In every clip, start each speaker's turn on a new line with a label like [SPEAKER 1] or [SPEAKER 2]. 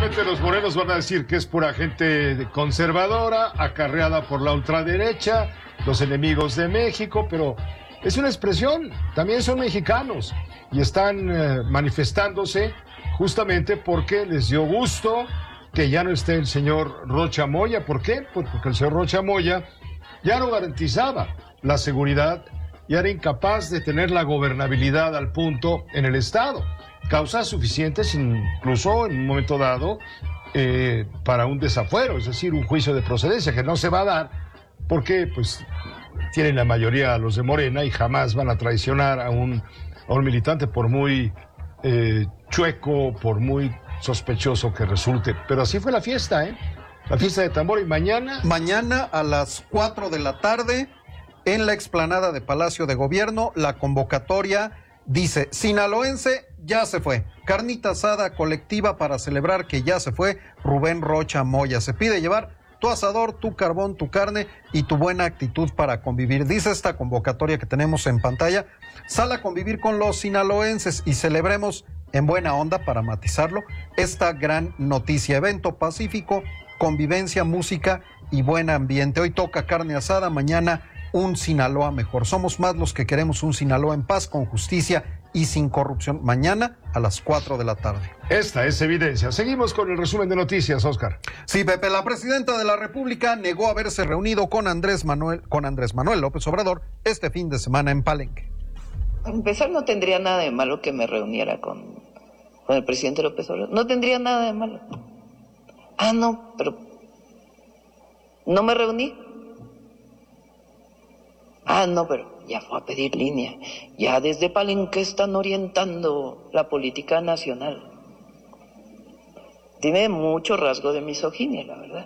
[SPEAKER 1] Seguramente los morenos van a decir que es pura gente conservadora, acarreada por la ultraderecha, los enemigos de México, pero es una expresión, también son mexicanos y están manifestándose justamente porque les dio gusto que ya no esté el señor Rocha Moya. ¿Por qué? Pues porque el señor Rocha Moya ya no garantizaba la seguridad y era incapaz de tener la gobernabilidad al punto en el Estado. Causas suficientes, incluso en un momento dado, para un desafuero, es decir, un juicio de procedencia que no se va a dar porque pues tienen la mayoría los de Morena y jamás van a traicionar a un militante por muy chueco, por muy sospechoso que resulte. Pero así fue la fiesta, la fiesta de tambor. Y mañana
[SPEAKER 2] a las 4 de la tarde en la explanada de Palacio de Gobierno, la convocatoria dice: sinaloense ya se fue, carnita asada colectiva para celebrar que ya se fue Rubén Rocha Moya. Se pide llevar tu asador, tu carbón, tu carne y tu buena actitud para convivir. Dice esta convocatoria que tenemos en pantalla: sal a convivir con los sinaloenses y celebremos en buena onda, para matizarlo, esta gran noticia. Evento pacífico, convivencia, música y buen ambiente. Hoy toca carne asada, mañana un Sinaloa mejor. Somos más los que queremos un Sinaloa en paz, con justicia y sin corrupción. Mañana a las 4 de la tarde.
[SPEAKER 1] Esta es evidencia. Seguimos con el resumen de noticias, Oscar.
[SPEAKER 2] Sí, Pepe, la presidenta de la República negó haberse reunido con Andrés Manuel López Obrador este fin de semana en Palenque.
[SPEAKER 3] Para empezar, no tendría nada de malo que me reuniera con el presidente López Obrador. No tendría nada de malo. No, pero no me reuní. No, pero ya fue a pedir línea. Ya desde Palenque están orientando la política nacional. Tiene mucho rasgo de misoginia, la verdad.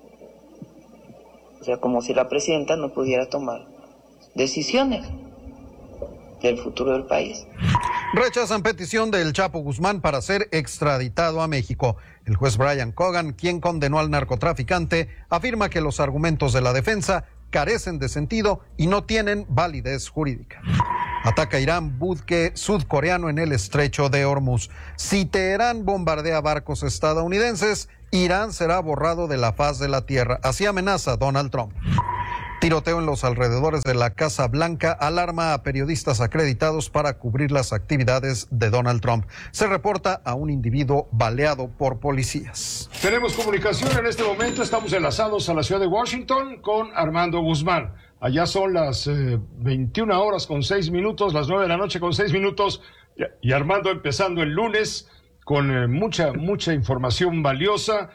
[SPEAKER 3] O sea, como si la presidenta no pudiera tomar decisiones del futuro del país.
[SPEAKER 2] Rechazan petición del Chapo Guzmán para ser extraditado a México. El juez Brian Cogan, quien condenó al narcotraficante, afirma que los argumentos de la defensa carecen de sentido y no tienen validez jurídica. Ataca Irán buque sudcoreano en el estrecho de Hormuz. Si Teherán bombardea barcos estadounidenses, Irán será borrado de la faz de la tierra. Así amenaza Donald Trump. Tiroteo en los alrededores de la Casa Blanca alarma a periodistas acreditados para cubrir las actividades de Donald Trump. Se reporta a un individuo baleado por policías.
[SPEAKER 1] Tenemos comunicación en este momento. Estamos enlazados a la ciudad de Washington con Armando Guzmán. Allá son las 21 horas con 6 minutos, las 9 de la noche con 6 minutos. Y Armando empezando el lunes con mucha información valiosa.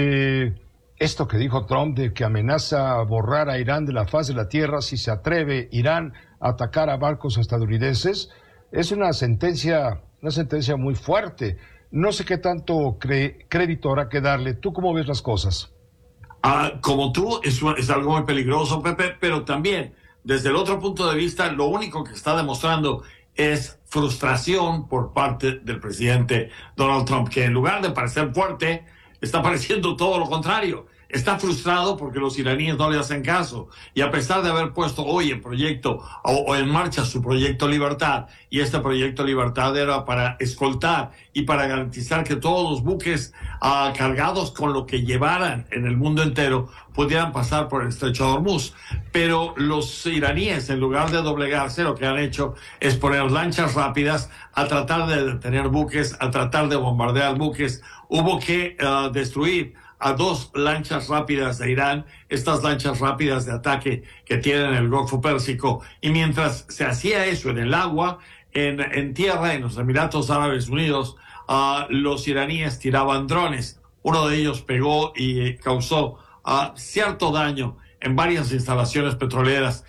[SPEAKER 1] Esto que dijo Trump de que amenaza borrar a Irán de la faz de la tierra si se atreve Irán a atacar a barcos estadounidenses, es una sentencia muy fuerte. No sé qué tanto crédito habrá que darle. ¿Tú cómo ves las cosas?
[SPEAKER 4] Como tú, es algo muy peligroso, Pepe, pero también, desde el otro punto de vista, lo único que está demostrando es frustración por parte del presidente Donald Trump, que en lugar de parecer fuerte, está pareciendo todo lo contrario. Está frustrado porque los iraníes no le hacen caso. Y a pesar de haber puesto hoy en proyecto o en marcha su proyecto Libertad, y este proyecto Libertad era para escoltar y para garantizar que todos los buques cargados con lo que llevaran en el mundo entero pudieran pasar por el estrecho de Hormuz. Pero los iraníes, en lugar de doblegarse, lo que han hecho es poner lanchas rápidas a tratar de detener buques, a tratar de bombardear buques. Hubo que destruir a 2 lanchas rápidas de Irán, estas lanchas rápidas de ataque que tienen el Golfo Pérsico. Y mientras se hacía eso en el agua, en tierra, en los Emiratos Árabes Unidos, los iraníes tiraban drones. Uno de ellos pegó y causó cierto daño en varias instalaciones petroleras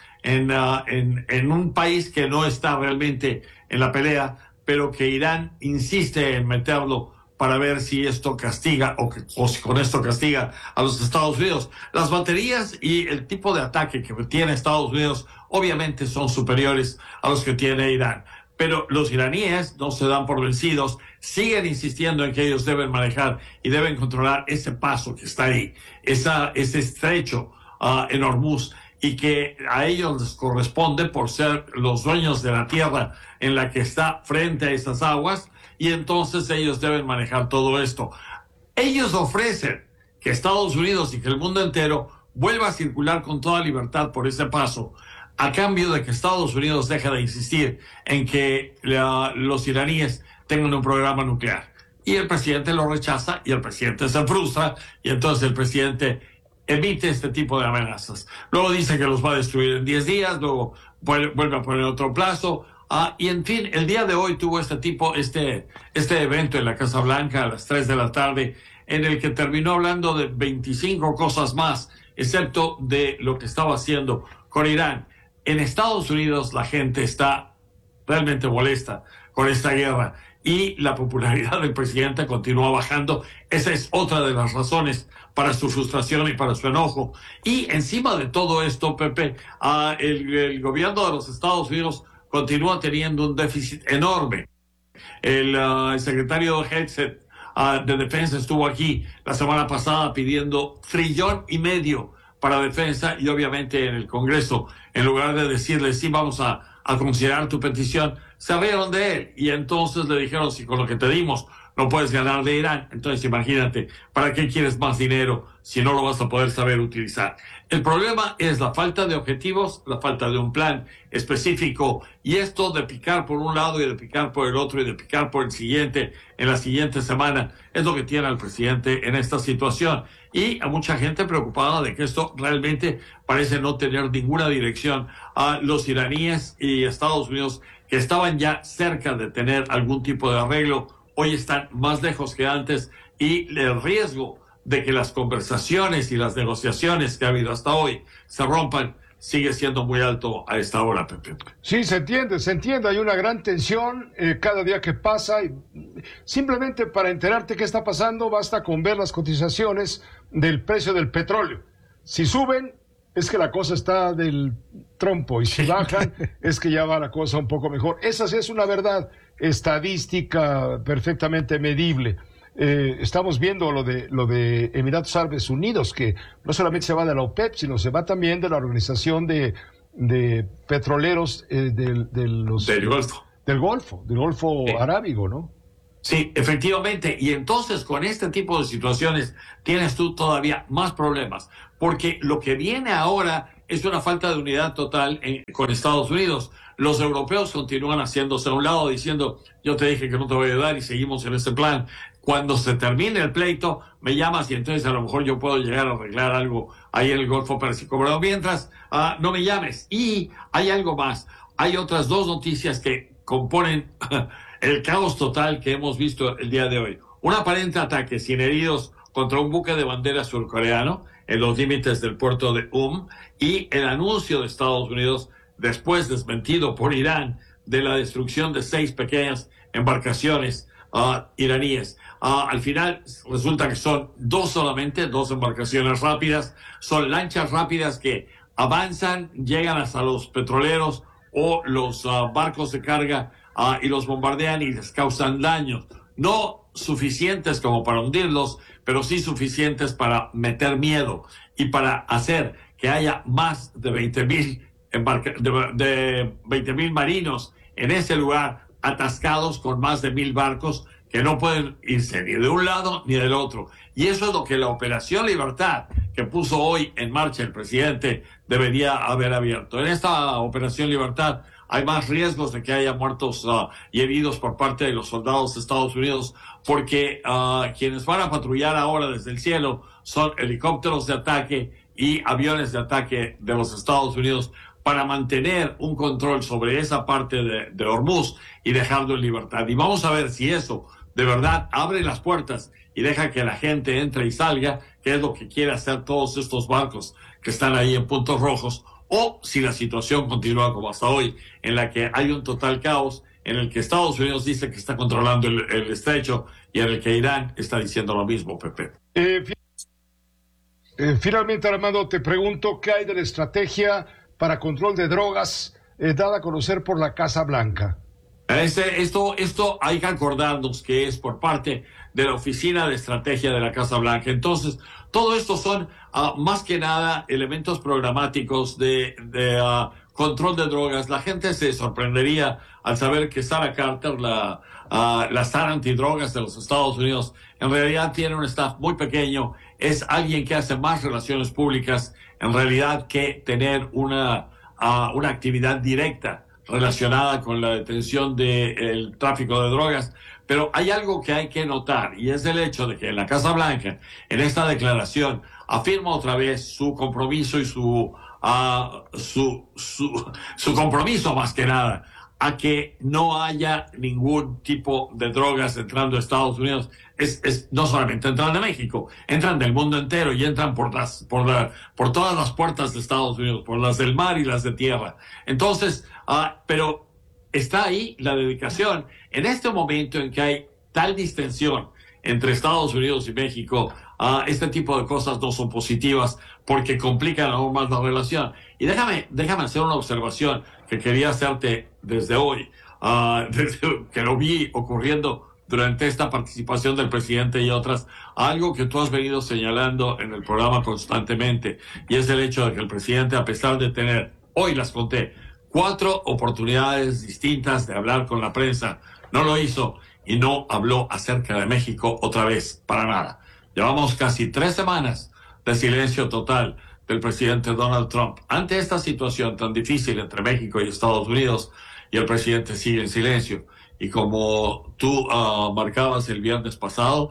[SPEAKER 4] en un país que no está realmente en la pelea, pero que Irán insiste en meterlo para ver si esto castiga o si con esto castiga a los Estados Unidos. Las baterías y el tipo de ataque que tiene Estados Unidos obviamente son superiores a los que tiene Irán. Pero los iraníes no se dan por vencidos, siguen insistiendo en que ellos deben manejar y deben controlar ese paso que está ahí, ese estrecho en Hormuz, y que a ellos les corresponde por ser los dueños de la tierra en la que está frente a esas aguas, y entonces ellos deben manejar todo esto. Ellos ofrecen que Estados Unidos y que el mundo entero vuelva a circular con toda libertad por ese paso, a cambio de que Estados Unidos deje de insistir en que los iraníes tengan un programa nuclear. Y el presidente lo rechaza y el presidente se frustra y entonces el presidente emite este tipo de amenazas. Luego dice que los va a destruir en 10 días, luego vuelve a poner otro plazo. Y en fin, el día de hoy tuvo este evento en la Casa Blanca a las 3 de la tarde, en el que terminó hablando de 25 cosas más, excepto de lo que estaba haciendo con Irán. En Estados Unidos la gente está realmente molesta con esta guerra y la popularidad del presidente continúa bajando. Esa es otra de las razones para su frustración y para su enojo. Y encima de todo esto, Pepe, el gobierno de los Estados Unidos continúa teniendo un déficit enorme. El secretario Hegseth de Defensa estuvo aquí la semana pasada pidiendo $1,5 trillion para defensa y obviamente en el Congreso, en lugar de decirle sí, vamos a considerar tu petición, se rieron de él y entonces le dijeron si con lo que te dimos no puedes ganar de Irán, entonces imagínate, ¿para qué quieres más dinero si no lo vas a poder saber utilizar? El problema es la falta de objetivos, la falta de un plan específico y esto de picar por un lado y de picar por el otro y de picar por el siguiente en la siguiente semana es lo que tiene al presidente en esta situación y a mucha gente preocupada de que esto realmente parece no tener ninguna dirección. A los iraníes y Estados Unidos que estaban ya cerca de tener algún tipo de arreglo hoy están más lejos que antes y el riesgo de que las conversaciones y las negociaciones que ha habido hasta hoy se rompan sigue siendo muy alto a esta hora, Pepe.
[SPEAKER 1] Sí, se entiende, hay una gran tensión cada día que pasa. Y simplemente para enterarte qué está pasando basta con ver las cotizaciones del precio del petróleo. Si suben, es que la cosa está del trompo, y si bajan, es que ya va la cosa un poco mejor. Esa sí es una verdad estadística perfectamente medible. Estamos viendo lo de Emiratos Árabes Unidos, que no solamente se va de la OPEP, sino se va también de la Organización de Petroleros del Golfo Arábigo, ¿no?
[SPEAKER 4] Sí, efectivamente. Y entonces con este tipo de situaciones tienes tú todavía más problemas, porque lo que viene ahora es una falta de unidad total con Estados Unidos. Los europeos continúan haciéndose a un lado diciendo, yo te dije que no te voy a ayudar y seguimos en ese plan. Cuando se termine el pleito, me llamas y entonces a lo mejor yo puedo llegar a arreglar algo ahí en el Golfo Pérsico. Pero mientras, no me llames. Y hay algo más. Hay otras dos noticias que componen el caos total que hemos visto el día de hoy. Un aparente ataque sin heridos contra un buque de bandera surcoreano en los límites del puerto de y el anuncio de Estados Unidos, después desmentido por Irán, de la destrucción de 6 pequeñas embarcaciones iraníes. Al final resulta que son 2 solamente, 2 embarcaciones rápidas, son lanchas rápidas que avanzan, llegan hasta los petroleros o los barcos de carga y los bombardean y les causan daños. No suficientes como para hundirlos, pero sí suficientes para meter miedo y para hacer que haya más de 20,000 marinos en ese lugar atascados con más de 1,000 barcos que no pueden irse ni de un lado ni del otro. Y eso es lo que la Operación Libertad que puso hoy en marcha el presidente debería haber abierto. En esta Operación Libertad hay más riesgos de que haya muertos y heridos por parte de los soldados de Estados Unidos, porque quienes van a patrullar ahora desde el cielo son helicópteros de ataque y aviones de ataque de los Estados Unidos para mantener un control sobre esa parte de Hormuz y dejarlo en libertad. Y vamos a ver si eso de verdad abre las puertas y deja que la gente entre y salga, que es lo que quiere hacer todos estos barcos que están ahí en puntos rojos, o si la situación continúa como hasta hoy, en la que hay un total caos, en el que Estados Unidos dice que está controlando el estrecho y en el que Irán está diciendo lo mismo, Pepe.
[SPEAKER 1] Finalmente, Armando, te pregunto, ¿qué hay de la estrategia para control de drogas dada a conocer por la Casa Blanca?
[SPEAKER 4] Esto hay que acordarnos que es por parte de la Oficina de Estrategia de la Casa Blanca. Entonces, todo esto son más que nada elementos programáticos de control de drogas. La gente se sorprendería al saber que Sarah Carter, la la SAR antidrogas de los Estados Unidos en realidad tiene un staff muy pequeño, es alguien que hace más relaciones públicas en realidad que tener una actividad directa relacionada con la detención del tráfico de drogas. Pero hay algo que hay que notar, y es el hecho de que en la Casa Blanca, en esta declaración, afirma otra vez su compromiso y su compromiso más que nada a que no haya ningún tipo de drogas entrando a Estados Unidos. No solamente entran de México, entran del mundo entero y entran por todas las puertas de Estados Unidos, por las del mar y las de tierra. Entonces, pero está ahí la dedicación. En este momento en que hay tal distensión entre Estados Unidos y México, este tipo de cosas no son positivas porque complican aún más la relación. Y déjame hacer una observación que quería hacerte desde hoy, desde que lo vi ocurriendo durante esta participación del presidente y otras, algo que tú has venido señalando en el programa constantemente, y es el hecho de que el presidente, a pesar de tener, hoy las conté, 4 oportunidades distintas de hablar con la prensa, no lo hizo y no habló acerca de México otra vez, para nada. Llevamos casi 3 semanas de silencio total del presidente Donald Trump ante esta situación tan difícil entre México y Estados Unidos, y el presidente sigue en silencio. Y como tú marcabas el viernes pasado,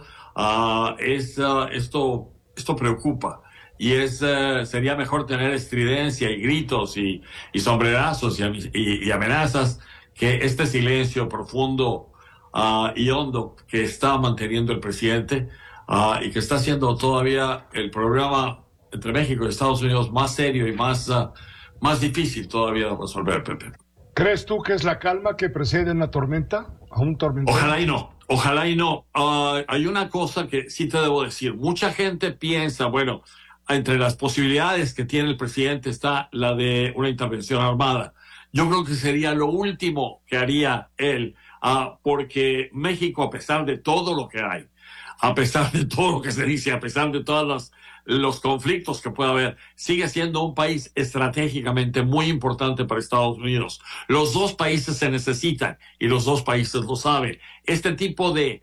[SPEAKER 4] esto preocupa. Y sería mejor tener estridencia y gritos y sombrerazos y amenazas que este silencio profundo y hondo que está manteniendo el presidente y que está haciendo todavía el programa entre México y Estados Unidos más serio y más difícil todavía de resolver, Pepe.
[SPEAKER 1] ¿Crees tú que es la calma que precede una tormenta? ¿A un tormentón?
[SPEAKER 4] Ojalá y no. Hay una cosa que sí te debo decir. Mucha gente piensa, bueno, entre las posibilidades que tiene el presidente está la de una intervención armada. Yo creo que sería lo último que haría él, porque México, a pesar de todo lo que hay, a pesar de todo lo que se dice, a pesar de todos los conflictos que pueda haber, sigue siendo un país estratégicamente muy importante para Estados Unidos. Los dos países se necesitan y los dos países lo saben. Este tipo de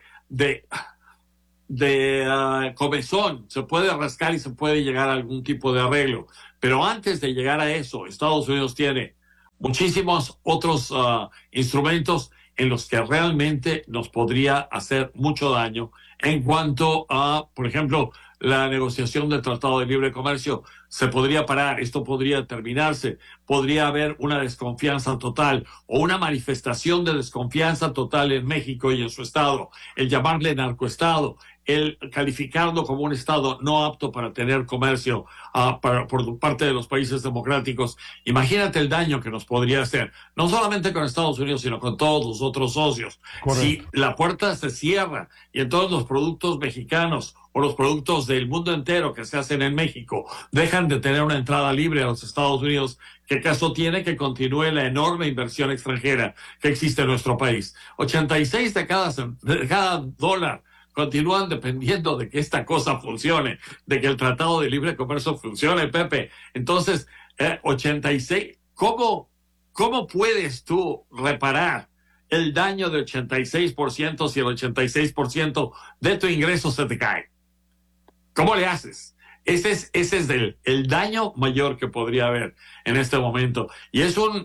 [SPEAKER 4] comezón se puede rascar y se puede llegar a algún tipo de arreglo. Pero antes de llegar a eso, Estados Unidos tiene muchísimos otros instrumentos en los que realmente nos podría hacer mucho daño en cuanto a, por ejemplo, la negociación del Tratado de Libre Comercio se podría parar, esto podría terminarse, podría haber una desconfianza total o una manifestación de desconfianza total en México y en su Estado, el llamarle narcoestado, el calificarlo como un Estado no apto para tener comercio por parte de los países democráticos. Imagínate el daño que nos podría hacer, no solamente con Estados Unidos, sino con todos los otros socios. Correcto. Si la puerta se cierra y entonces los productos mexicanos o los productos del mundo entero que se hacen en México dejan de tener una entrada libre a los Estados Unidos, ¿qué caso tiene que continúe la enorme inversión extranjera que existe en nuestro país? 86 de cada dólar continúan dependiendo de que esta cosa funcione, de que el Tratado de Libre Comercio funcione, Pepe. Entonces, 86, ¿cómo puedes tú reparar el daño de 86% si el 86% de tu ingreso se te cae? ¿Cómo le haces? Ese es el daño mayor que podría haber en este momento. Y es un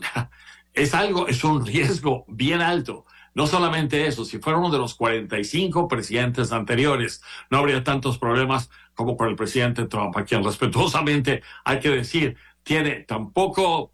[SPEAKER 4] riesgo bien alto. No solamente eso, si fuera uno de los 45 presidentes anteriores, no habría tantos problemas como con el presidente Trump, a quien respetuosamente hay que decir, tiene tan poca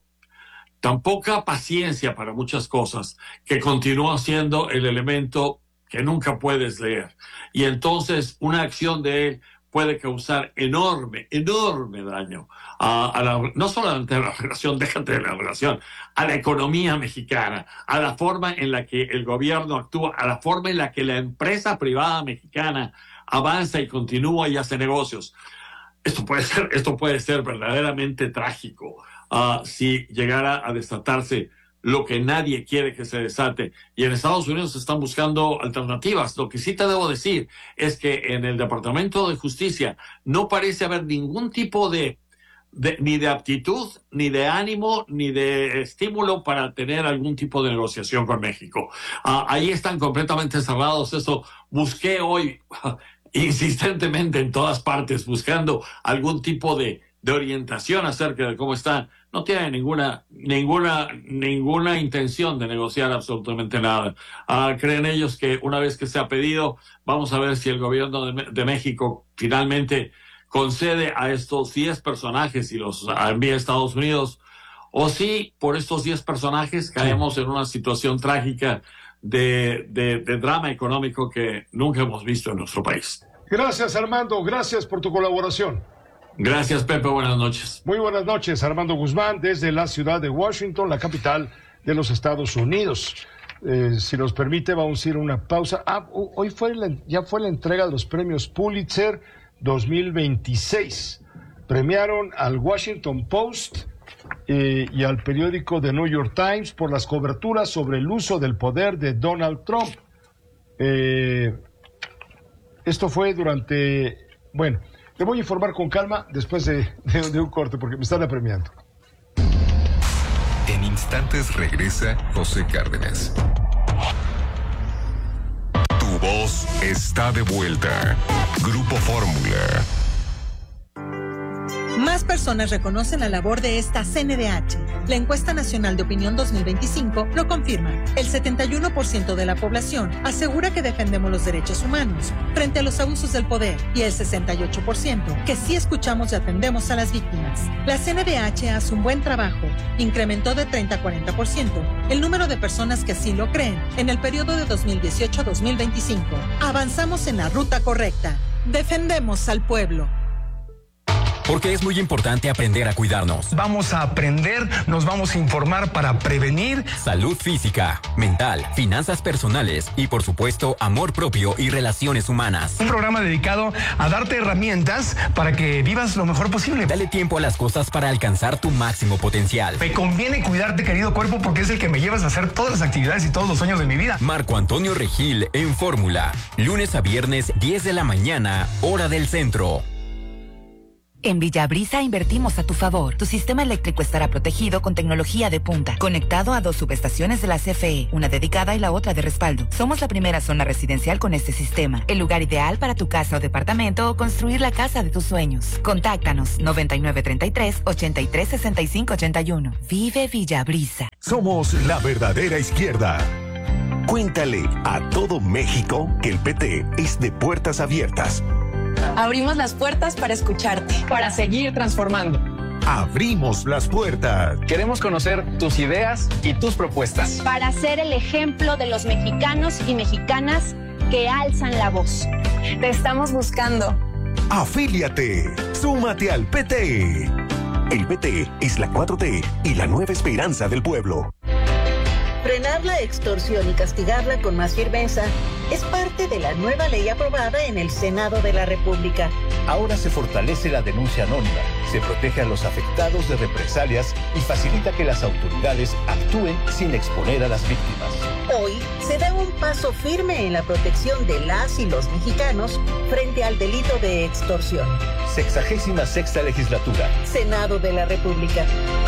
[SPEAKER 4] paciencia para muchas cosas, que continúa siendo el elemento que nunca puedes leer. Y entonces una acción de él puede causar enorme daño no solamente a la relación, déjate de la relación, a la economía mexicana, a la forma en la que el gobierno actúa, a la forma en la que la empresa privada mexicana avanza y continúa y hace negocios. Esto puede ser verdaderamente trágico si llegara a desatarse lo que nadie quiere que se desate. Y en Estados Unidos están buscando alternativas. Lo que sí te debo decir es que en el Departamento de Justicia no parece haber ningún tipo de ni de aptitud, ni de ánimo, ni de estímulo para tener algún tipo de negociación con México. Ahí están completamente cerrados. Eso busqué hoy insistentemente en todas partes, buscando algún tipo de orientación acerca de cómo están. No tienen ninguna intención de negociar absolutamente nada. Creen ellos que una vez que se ha pedido, vamos a ver si el gobierno de México finalmente concede a estos 10 personajes y los envía a Estados Unidos, o si por estos 10 personajes caemos en una situación trágica de drama económico que nunca hemos visto en nuestro país.
[SPEAKER 1] Gracias, Armando. Gracias por tu colaboración.
[SPEAKER 4] Gracias, Pepe. Buenas noches.
[SPEAKER 1] Muy buenas noches, Armando Guzmán, desde la ciudad de Washington, la capital de los Estados Unidos. Si nos permite, vamos a ir a una pausa. Hoy ya fue la entrega de los premios Pulitzer 2026. Premiaron al Washington Post y al periódico The New York Times por las coberturas sobre el uso del poder de Donald Trump. Esto fue durante... Bueno, te voy a informar con calma después de un corte porque me están apremiando.
[SPEAKER 5] En instantes regresa José Cárdenas. Tu voz está de vuelta. Grupo Fórmula.
[SPEAKER 6] Más personas reconocen la labor de esta CNDH. La encuesta nacional de opinión 2025 lo confirma. El 71% de la población asegura que defendemos los derechos humanos frente a los abusos del poder y el 68% que sí escuchamos y atendemos a las víctimas. La CNDH hace un buen trabajo. Incrementó de 30 a 40% el número de personas que así lo creen en el periodo de 2018 a 2025. Avanzamos en la ruta correcta. Defendemos al pueblo.
[SPEAKER 7] Porque es muy importante aprender a cuidarnos.
[SPEAKER 8] Vamos a aprender, nos vamos a informar para prevenir.
[SPEAKER 7] Salud física, mental, finanzas personales y, por supuesto, amor propio y relaciones humanas.
[SPEAKER 8] Un programa dedicado a darte herramientas para que vivas lo mejor posible.
[SPEAKER 7] Dale tiempo a las cosas para alcanzar tu máximo potencial.
[SPEAKER 8] Me conviene cuidarte, querido cuerpo, porque es el que me llevas a hacer todas las actividades y todos los sueños de mi vida.
[SPEAKER 7] Marco Antonio Regil en Fórmula. Lunes a viernes, 10 de la mañana, hora del centro.
[SPEAKER 9] En Villabrisa invertimos a tu favor. Tu sistema eléctrico estará protegido con tecnología de punta, conectado a 2 subestaciones de la CFE, una dedicada y la otra de respaldo. Somos la primera zona residencial con este sistema, el lugar ideal para tu casa o departamento o construir la casa de tus sueños. Contáctanos 9933-836581. Vive Villabrisa.
[SPEAKER 10] Somos la verdadera izquierda. Cuéntale a todo México que el PT es de puertas abiertas.
[SPEAKER 11] Abrimos las puertas para escucharte, para seguir transformando.
[SPEAKER 10] Abrimos las puertas.
[SPEAKER 12] Queremos conocer tus ideas y tus propuestas.
[SPEAKER 13] Para ser el ejemplo de los mexicanos y mexicanas que alzan la voz.
[SPEAKER 11] Te estamos buscando.
[SPEAKER 10] Afíliate. Súmate al PT. El PT es la 4T y la nueva esperanza del pueblo.
[SPEAKER 14] Frenar la extorsión y castigarla con más firmeza es parte de la nueva ley aprobada en el Senado de la República.
[SPEAKER 15] Ahora se fortalece la denuncia anónima, se protege a los afectados de represalias y facilita que las autoridades actúen sin exponer a las víctimas.
[SPEAKER 14] Hoy se da un paso firme en la protección de las y los mexicanos frente al delito de extorsión.
[SPEAKER 15] 66ª legislatura.
[SPEAKER 14] Senado de la República.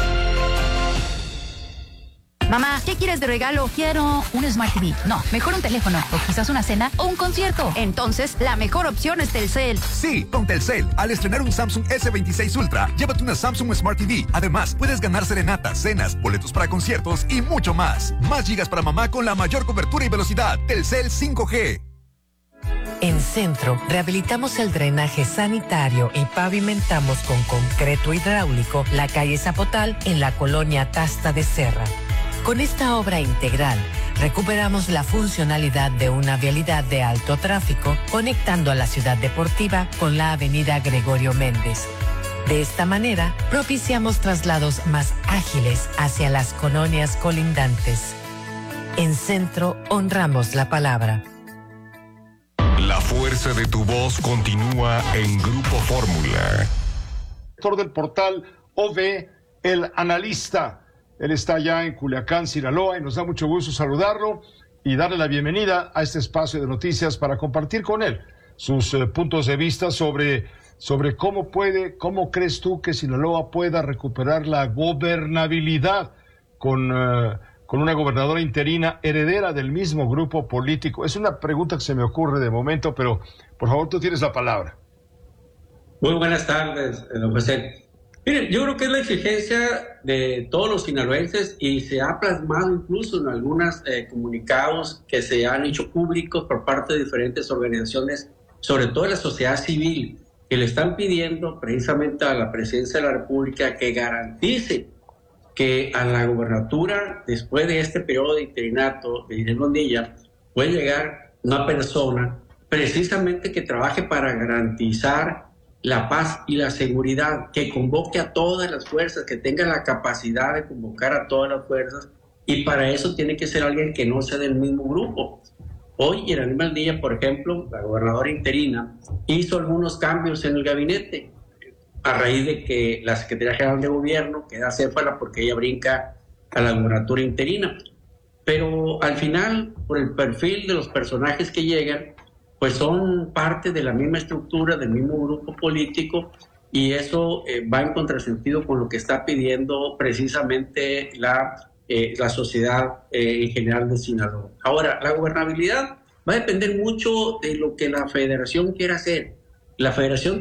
[SPEAKER 16] Mamá, ¿qué quieres de regalo? Quiero un Smart TV. No, mejor un teléfono, o quizás una cena o un concierto. Entonces, la mejor opción es Telcel.
[SPEAKER 17] Sí, con Telcel. Al estrenar un Samsung S26 Ultra, llévate una Samsung Smart TV. Además, puedes ganar serenatas, cenas, boletos para conciertos y mucho más. Más gigas para mamá con la mayor cobertura y velocidad. Telcel 5G.
[SPEAKER 18] En Centro, rehabilitamos el drenaje sanitario y pavimentamos con concreto hidráulico la calle Zapotal en la colonia Tasta de Serra. Con esta obra integral, recuperamos la funcionalidad de una vialidad de alto tráfico, conectando a la ciudad deportiva con la avenida Gregorio Méndez. De esta manera, propiciamos traslados más ágiles hacia las colonias colindantes. En Centro, honramos la palabra.
[SPEAKER 5] La fuerza de tu voz continúa en Grupo Fórmula.
[SPEAKER 1] Director del portal OV, El Analista. Él está allá en Culiacán, Sinaloa, y nos da mucho gusto saludarlo y darle la bienvenida a este espacio de noticias para compartir con él sus puntos de vista sobre sobre cómo crees tú que Sinaloa pueda recuperar la gobernabilidad con una gobernadora interina heredera del mismo grupo político. Es una pregunta que se me ocurre de momento, pero por favor tú tienes la palabra.
[SPEAKER 19] Muy buenas tardes, don José. Miren, yo creo que es la exigencia de todos los sinaloenses y se ha plasmado incluso en algunos comunicados que se han hecho públicos por parte de diferentes organizaciones, sobre todo de la sociedad civil, que le están pidiendo precisamente a la Presidencia de la República que garantice que a la gobernatura, después de este periodo de interinato de Irene Bonilla, puede llegar una persona precisamente que trabaje para garantizar la paz y la seguridad, que convoque a todas las fuerzas, que tenga la capacidad de convocar a todas las fuerzas, y para eso tiene que ser alguien que no sea del mismo grupo. Hoy, Irene Bonilla, por ejemplo, la gobernadora interina, hizo algunos cambios en el gabinete, a raíz de que la Secretaría General de Gobierno queda acéfala porque ella brinca a la gobernatura interina. Pero al final, por el perfil de los personajes que llegan, pues son parte de la misma estructura, del mismo grupo político, y eso va en contrasentido con lo que está pidiendo precisamente la sociedad en general de Sinaloa. Ahora, la gobernabilidad va a depender mucho de lo que la federación quiera hacer. La federación